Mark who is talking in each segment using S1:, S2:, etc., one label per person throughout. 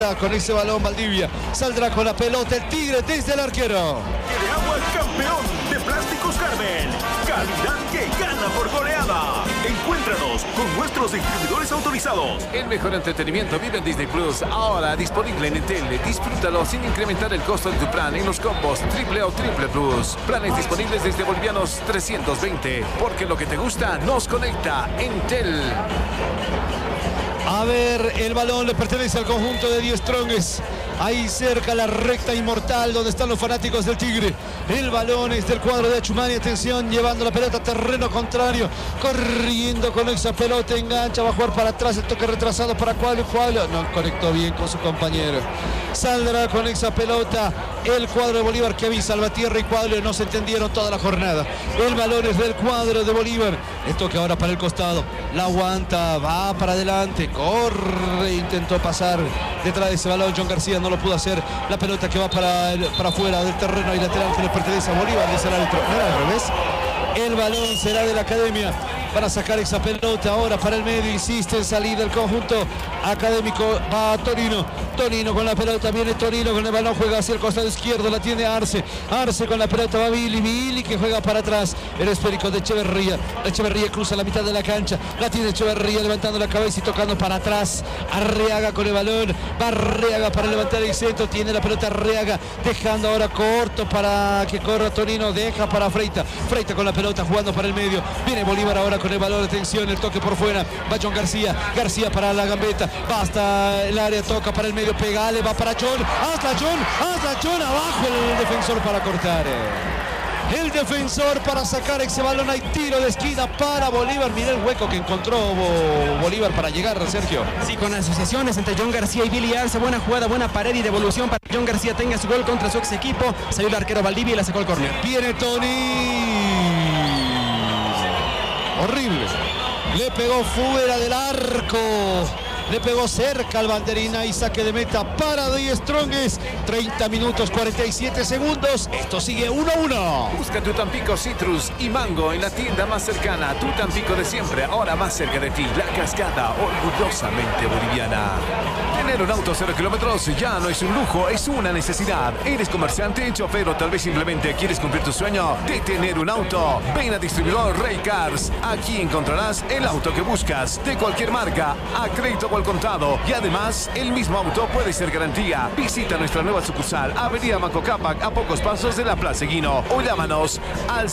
S1: Con ese balón Valdivia saldrá con la pelota el Tigre desde el arquero.
S2: De agua campeón de Plásticos Carmen. Calidad que gana por goleada. Encuéntranos con nuestros distribuidores autorizados.
S3: El mejor entretenimiento vive en Disney Plus. Ahora disponible en Entel. Disfrútalo sin incrementar el costo de tu plan en los combos triple o triple plus. Planes disponibles desde bolivianos 320. Porque lo que te gusta nos conecta. Entel.
S1: A ver, el balón le pertenece al conjunto de Die Strongest. Ahí cerca la recta inmortal donde están los fanáticos del Tigre. El balón es del cuadro de Achumani. Atención, llevando la pelota a terreno contrario. Corriendo con esa pelota, engancha, va a jugar para atrás. El toque retrasado para Cuadro. No conectó bien con su compañero. Saldrá con esa pelota el cuadro de Bolívar, que avisa Salvatierra y Cuadro no se entendieron toda la jornada. El balón es del cuadro de Bolívar. El toque ahora para el costado. La aguanta, va para adelante, corre, intentó pasar detrás de ese balón. John García no lo pudo hacer. La pelota que va para afuera del terreno y lateral que le pertenece a Bolívar. Dice el árbitro. No era al revés. El balón será de la Academia para sacar esa pelota ahora para el medio. Insiste en salir del conjunto académico. Va Torino. Torino con la pelota. Viene Torino con el balón. Juega hacia el costado izquierdo. La tiene Arce. Arce con la pelota. Va Billy. Billy que juega para atrás. El esférico de Echeverría. Echeverría cruza la mitad de la cancha. La tiene Echeverría levantando la cabeza y tocando para atrás. Arriaga con el balón. Va Arriaga para levantar el centro. Tiene la pelota Arriaga. Dejando ahora corto para que corra Torino. Deja para Freita. Freita con la pelota jugando para el medio. Viene Bolívar ahora con el balón. Atención, el toque por fuera. Va John García. García para la gambeta. Va hasta el área. Toca para el medio. Pegale. Va para John. Hasta John. Hasta John. Abajo el defensor para cortar. El defensor para sacar ese balón. Hay tiro de esquina para Bolívar. Mira el hueco que encontró Bolívar para llegar, Sergio.
S4: Sí, con asociaciones entre John García y Billy Arce. Buena jugada, buena pared y devolución para que John García tenga su gol contra su ex equipo. Salió el arquero Valdivia y la sacó el córner.
S1: Viene Tony. Horrible. Le pegó fuera del arco. Le pegó cerca al banderina y saque de meta para Die Strongest. 30 minutos 47 segundos. Esto sigue 1-1.
S3: Busca tu Tampico Citrus y Mango en la tienda más cercana. Tu Tampico de siempre, ahora más cerca de ti. La Cascada, orgullosamente boliviana. Tener un auto 0 kilómetros ya no es un lujo, es una necesidad. Eres comerciante, chofer o tal vez simplemente quieres cumplir tu sueño de tener un auto. Ven a distribuidor Rey Cars. Aquí encontrarás el auto que buscas de cualquier marca, a crédito o al contado. Y además, el mismo auto puede ser garantía. Visita nuestra nueva sucursal, Avenida Manco Cápac, a pocos pasos de la Plaza Guino. O llámanos al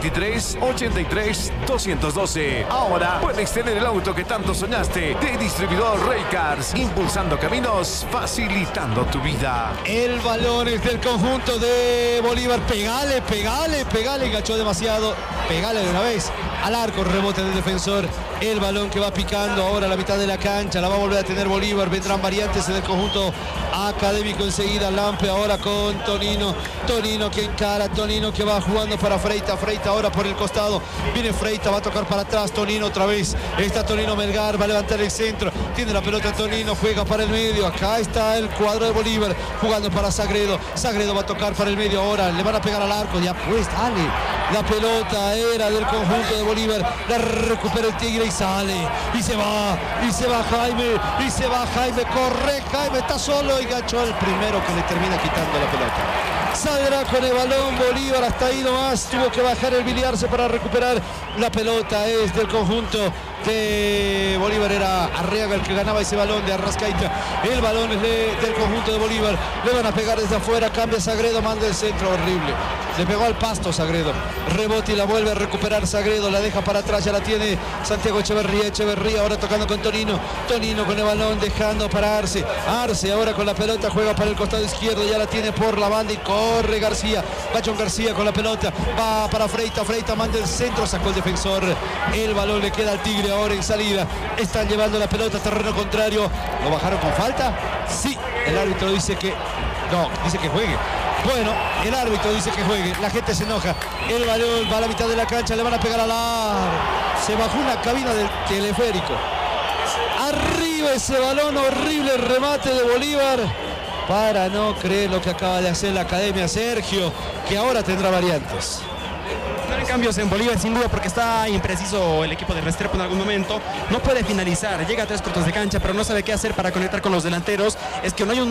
S3: 623-83-212. Ahora puedes tener el auto que tanto soñaste de distribuidor Rey Cars. Impulsando caminos, facilitando tu vida.
S1: El balón es del conjunto de Bolívar. Pegale, pegale, pegale. Enganchó demasiado. Pegale de una vez. Al arco, rebote del defensor. El balón que va picando ahora a la mitad de la cancha. La va a volver a tener Bolívar. Vendrán variantes en el conjunto académico enseguida. Lampe ahora con Tonino. Tonino que encara. Tonino que va jugando para Freita. Freita ahora por el costado. Viene Freita, va a tocar para atrás. Tonino otra vez. Está Tonino Melgar. Va a levantar el centro. Tiene la pelota Tonino. Juega para el medio. Acá está el cuadro de Bolívar. Jugando para Sagredo. Sagredo va a tocar para el medio ahora. Le van a pegar al arco. Ya pues, dale. La pelota era del conjunto de Bolívar. La recupera el Tigre y sale. Y se va. Y se va Jaime. Y se va Jaime. Corre Jaime. Está solo. Y ganchó al primero que le termina quitando la pelota. Saldrá con el balón Bolívar. Hasta ahí nomás. Tuvo que bajar el Billy Arce para recuperar la pelota. Es del conjunto de Bolívar. Era Arriaga el que ganaba ese balón de Arrascaita. El balón es del conjunto de Bolívar. Le van a pegar desde afuera. Cambia Sagredo. Manda el centro. Horrible. Le pegó al pasto Sagredo. Rebote y la vuelve a recuperar Sagredo. La deja para atrás. Ya la tiene Santiago Echeverría. Echeverría ahora tocando con Tonino. Tonino con el balón dejando para Arce. Arce ahora con la pelota. Juega para el costado izquierdo. Ya la tiene por la banda y corre García. Va John García con la pelota. Va para Freita. Freita manda el centro. Sacó el defensor. El balón le queda al Tigre ahora en salida. Están llevando la pelota a terreno contrario. ¿Lo bajaron con falta? Sí. El árbitro dice que... No, dice que juegue. Bueno, el árbitro dice que juegue. La gente se enoja. El balón va a la mitad de la cancha. Le van a pegar al arco. Se bajó una cabina del teleférico. Arriba ese balón. Horrible remate de Bolívar. Para no creer lo que acaba de hacer la Academia. Sergio, que ahora tendrá variantes.
S4: cambios en Bolívar sin duda porque está impreciso el equipo de Restrepo en algún momento. No puede finalizar, llega a 3 cuartos de cancha, pero no sabe qué hacer para conectar con los delanteros. Es que no hay un